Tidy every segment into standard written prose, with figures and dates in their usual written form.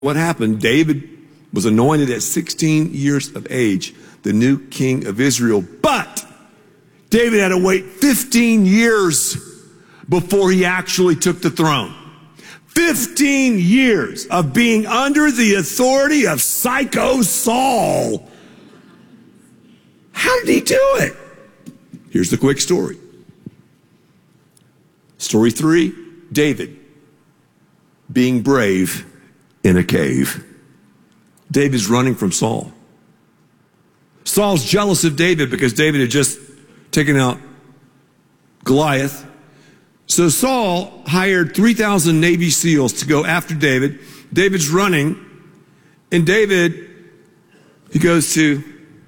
What happened? David was anointed at 16 years of age, the new king of Israel. But David had to wait 15 years before he actually took the throne. 15 years of being under the authority of psycho Saul. How did he do it? Here's the quick story. Story 3, David being brave in a cave. David's running from Saul. Saul's jealous of David because David had just taken out Goliath. So Saul hired 3,000 Navy SEALs to go after David. David's running, and David, he goes to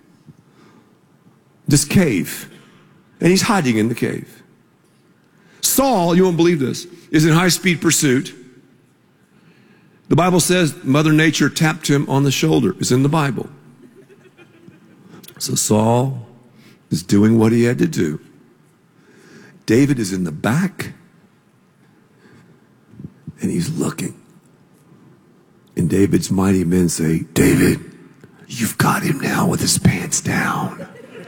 this cave, and he's hiding in the cave. Saul, you won't believe this, is in high-speed pursuit. The Bible says Mother Nature tapped him on the shoulder. It's in the Bible. So Saul is doing what he had to do. David is in the back, and he's looking. And David's mighty men say, David, you've got him now with his pants down.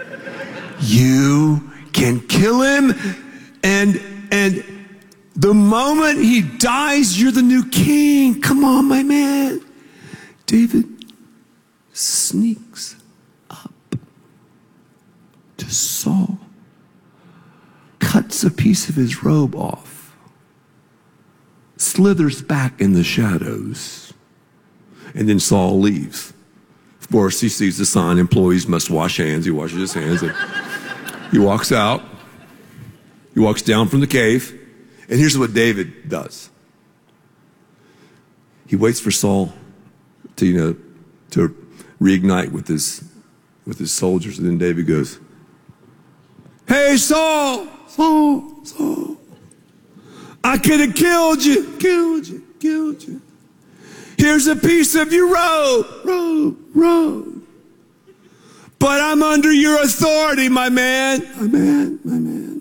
You can kill him, and the moment he dies, you're the new king. Come on, my man. David sneaks up to Saul, cuts a piece of his robe off, slithers back in the shadows, and then Saul leaves. Of course, he sees the sign, employees must wash hands. He washes his hands. And he walks out. He walks down from the cave. And here's what David does. He waits for Saul to reignite with his soldiers. And then David goes, hey, Saul, I could have killed you. Here's a piece of your robe. But I'm under your authority, my man.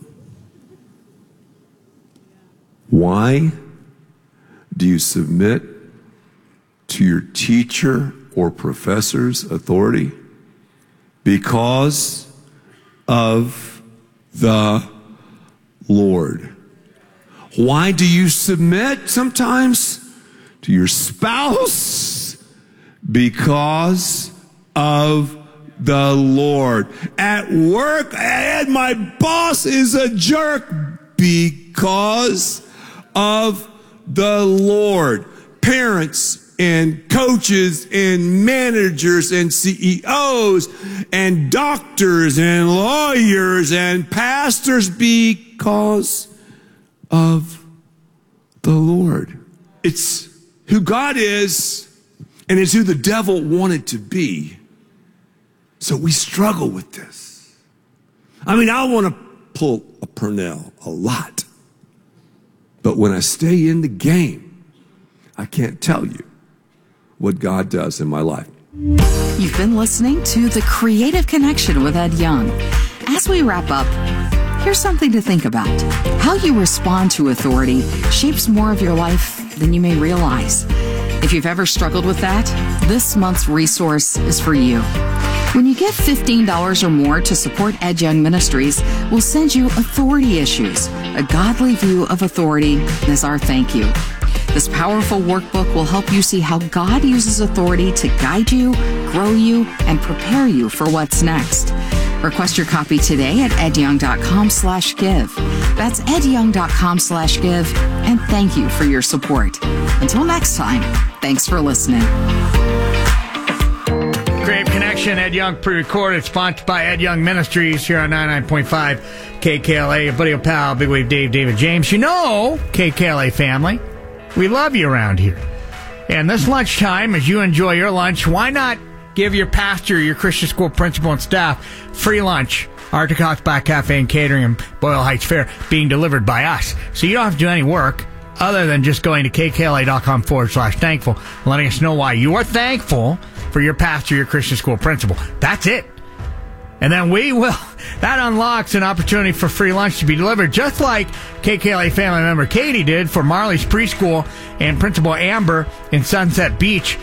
Why do you submit to your teacher or professor's authority? Because of the Lord. Why do you submit sometimes to your spouse? Because of the Lord. At work, my boss is a jerk. Because of the Lord. Parents and coaches and managers and CEOs and doctors and lawyers and pastors, because of the Lord. It's who God is, and it's who the devil wanted to be. So we struggle with this. I mean, I want to pull a Purnell a lot. But when I stay in the game, I can't tell you what God does in my life. You've been listening to The Creative Connection with Ed Young. As we wrap up, here's something to think about. How you respond to authority shapes more of your life than you may realize. If you've ever struggled with that, this month's resource is for you. When you give $15 or more to support Ed Young Ministries, we'll send you Authority Issues, a godly view of authority as our thank you. This powerful workbook will help you see how God uses authority to guide you, grow you, and prepare you for what's next. Request your copy today at edyoung.com/give. That's edyoung.com/give, and thank you for your support. Until next time, thanks for listening. Creative Connection, Ed Young, pre-recorded, sponsored by Ed Young Ministries here on 99.5 KKLA. Your buddy and pal, Big Wave Dave, David James. You know, KKLA family, we love you around here. And this lunchtime, as you enjoy your lunch, why not give your pastor, your Christian school principal and staff free lunch? Arctic Hawks Back Cafe and Catering and Boyle Heights Fair being delivered by us. So you don't have to do any work other than just going to kkla.com/thankful and letting us know why you are thankful for your pastor, your Christian school principal. That's it. And then that unlocks an opportunity for free lunch to be delivered, just like KKLA family member Katie did for Marley's Preschool and Principal Amber in Sunset Beach.